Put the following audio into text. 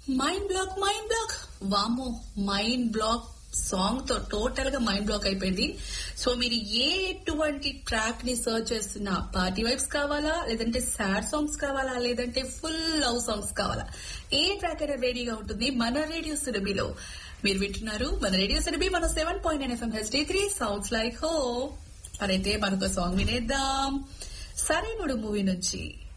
Mind block వామో mind block song తో total గా మైండ్ బ్లాక్ అయిపోయింది. సో మీరు ఎటువంటి ట్రాక్ ని సర్చ్ చేస్తున్నా, పార్టీ వైబ్స్ కావాలా, లేదంటే సాడ్ సాంగ్స్ కావాలా, లేదంటే ఫుల్ లవ్ సాంగ్స్ కావాలా, ఏ ట్రాక్ అయినా రెడీగా ఉంటుంది మన రేడియో సురభిలో. మీరు వింటున్నారు మన radio Surabhi 107.9 FM HD3 sounds like home. మరైతే మనకు సాంగ్ వినేద్దాం. సరైనడు మూవీ నుంచి